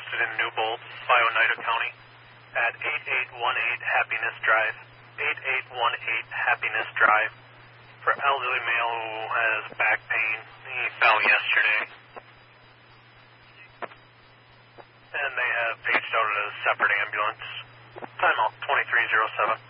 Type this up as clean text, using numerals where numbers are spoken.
posted in Newbold, Oneida County, at 8818 Happiness Drive. 8818 Happiness Drive. For elderly male who has back pain. He fell yesterday. And they have paged out a separate ambulance. Time out 2307.